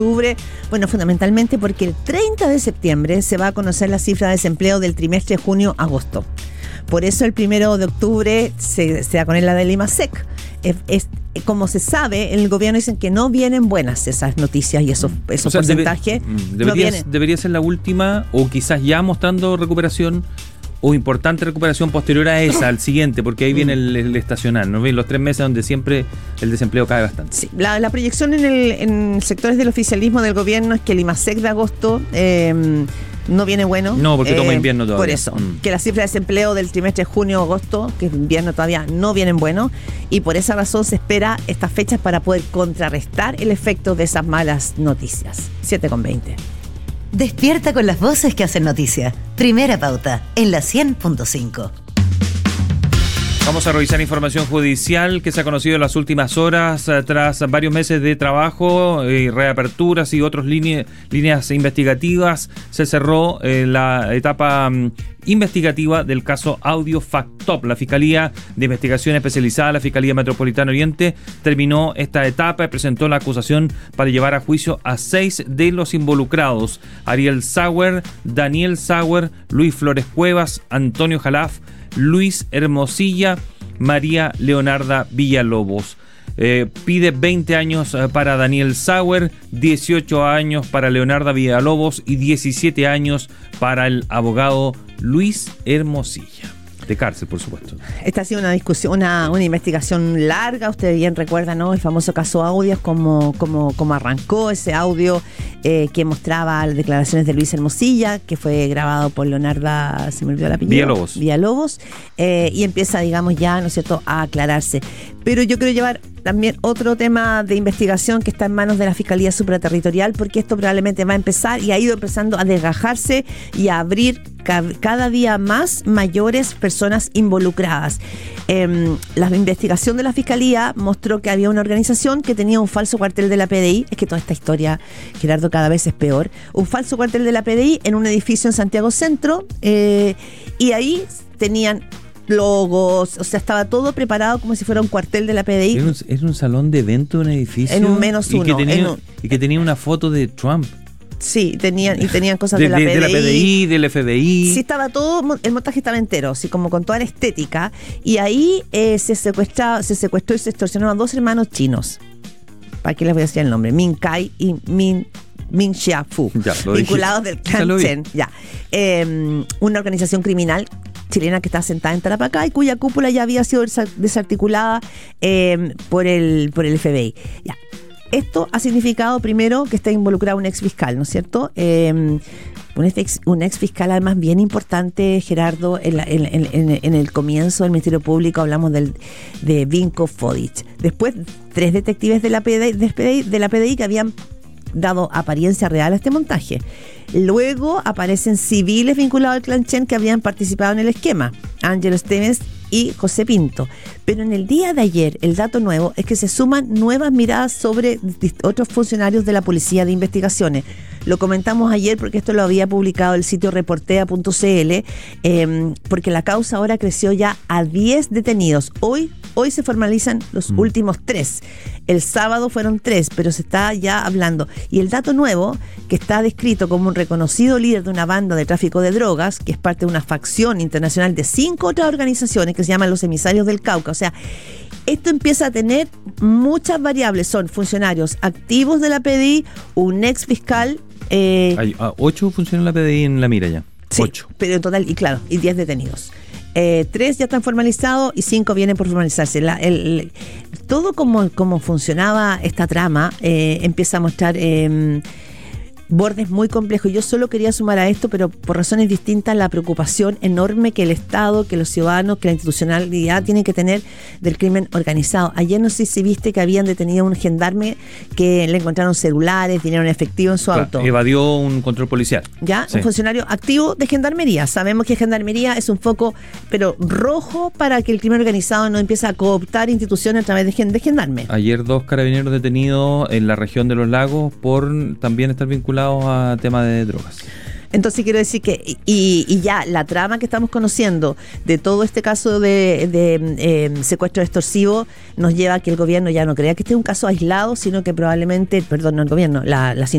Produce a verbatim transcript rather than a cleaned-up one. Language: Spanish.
octubre, bueno, fundamentalmente porque el treinta de septiembre se va a conocer la cifra de desempleo del trimestre junio-agosto. Por eso el primero de octubre se, se da con la del IMASEC. Es, es, como se sabe, en el gobierno dicen que no vienen buenas esas noticias y esos, esos o sea, porcentajes. Debe, debería, no debería ser la última, o quizás ya mostrando recuperación o importante recuperación posterior a esa, al siguiente, porque ahí viene el, el estacional, ¿no ven? Los tres meses donde siempre el desempleo cae bastante. Sí, la, la proyección en, el, en sectores del oficialismo del gobierno es que el IMASEC de agosto eh, no viene bueno. No, porque eh, toma invierno todavía. Por eso, mm. que la cifra de desempleo del trimestre junio-agosto, que es invierno todavía, no vienen bueno, y por esa razón se espera estas fechas para poder contrarrestar el efecto de esas malas noticias. siete con veinte. Despierta con las voces que hacen noticia. Primera Pauta, en la cien punto cinco. Vamos a revisar información judicial que se ha conocido en las últimas horas eh, tras varios meses de trabajo y eh, reaperturas y otras líneas, líneas investigativas. Se cerró eh, la etapa um, investigativa del caso Audio Factop. La Fiscalía de Investigación Especializada, la Fiscalía Metropolitana Oriente, terminó esta etapa y presentó la acusación para llevar a juicio a seis de los involucrados: Ariel Sauer, Daniel Sauer, Luis Flores Cuevas, Antonio Jalaf, Luis Hermosilla, María Leonarda Villalobos. Eh, pide veinte años para Daniel Sauer, dieciocho años para Leonarda Villalobos y diecisiete años para el abogado Luis Hermosilla. De cárcel, por supuesto. Esta ha sido una discusión, una, una investigación larga. Usted bien recuerda, ¿no? El famoso caso Audios, como, como, como arrancó ese audio eh, que mostraba las declaraciones de Luis Hermosilla, que fue grabado por Leonarda, se me olvidó el apellido. Villalobos. Villalobos. Eh, y empieza, digamos, ya, ¿no es cierto?, a aclararse. Pero yo quiero llevar también otro tema de investigación que está en manos de la Fiscalía Supraterritorial, porque esto probablemente va a empezar y ha ido empezando a desgajarse y a abrir cada día más mayores personas involucradas. Eh, la investigación de la Fiscalía mostró que había una organización que tenía un falso cuartel de la P D I. Es que toda esta historia, Gerardo, cada vez es peor. Un falso cuartel de la P D I en un edificio en Santiago Centro, eh, y ahí tenían logos, o sea, estaba todo preparado como si fuera un cuartel de la P D I. Era un, era un salón de evento de un edificio. En un menos uno. Y que tenía, un, y que tenía una foto de Trump. Sí, tenían, y tenían cosas de, de, la, de, P D I, de la P D I, del F B I. Sí, estaba todo, el montaje estaba entero, así como con toda la estética. Y ahí eh, se, secuestra, se secuestró y se extorsionó a dos hermanos chinos. ¿Para qué les voy a decir el nombre? Min Kai y Min... Min Xiaofu, vinculados del clan Chen. Ya. Eh, una organización criminal chilena que está sentada en Tarapacá y cuya cúpula ya había sido desarticulada eh, por el por el F B I. Ya. Esto ha significado, primero, que está involucrado un ex fiscal, ¿no es cierto? Eh, un, ex, un ex fiscal, además, bien importante, Gerardo, en, la, en, en, en el comienzo del Ministerio Público hablamos del, de Vinko Fodic. Después, tres detectives de la P D I, de la P D I que habían dado apariencia real a este montaje. Luego aparecen civiles vinculados al clan Chen que habían participado en el esquema, Ángelo Esteves y José Pinto. Pero en el día de ayer, el dato nuevo es que se suman nuevas miradas sobre otros funcionarios de la Policía de Investigaciones. Lo comentamos ayer porque esto lo había publicado el sitio reportea punto c l, eh, porque la causa ahora creció ya a diez detenidos. Hoy, hoy se formalizan los mm. últimos tres. El sábado fueron tres, pero se está ya hablando. Y el dato nuevo, que está descrito como un reconocido líder de una banda de tráfico de drogas, que es parte de una facción internacional de cinco otras organizaciones que se llaman los Emisarios del Cauca. O sea, esto empieza a tener muchas variables. Son funcionarios activos de la P D I, un ex fiscal. Eh, Hay uh, ocho funcionarios de la P D I en la mira ya. Sí, ocho. Pero en total, y claro, y diez detenidos. Eh, tres ya están formalizados y cinco vienen por formalizarse. La, el, el, todo como, como funcionaba esta trama eh, empieza a mostrar eh, bordes muy complejos. Yo solo quería sumar a esto, pero por razones distintas, la preocupación enorme que el Estado, que los ciudadanos, que la institucionalidad tienen que tener del crimen organizado. Ayer no sé si viste que habían detenido a un gendarme que le encontraron celulares, dinero en efectivo en su claro, auto. Evadió un control policial. Ya, sí. Un funcionario activo de Gendarmería. Sabemos que Gendarmería es un foco, pero rojo, para que el crimen organizado no empiece a cooptar instituciones a través de, gen- de gendarme. Ayer dos carabineros detenidos en la región de los lagos por también estar vinculados a tema de drogas. Entonces quiero decir que, y, y ya la trama que estamos conociendo de todo este caso de, de eh, secuestro extorsivo nos lleva a que el gobierno ya no crea que este es un caso aislado, sino que probablemente, perdón, no el gobierno, la, las